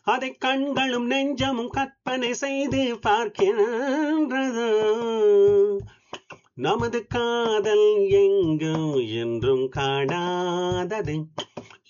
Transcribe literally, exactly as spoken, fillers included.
அதை கண்களும் நெஞ்சமும் கற்பனை செய்து பார்க்கின்றது. நமது காதல் எங்கும் என்றும் காணாதது.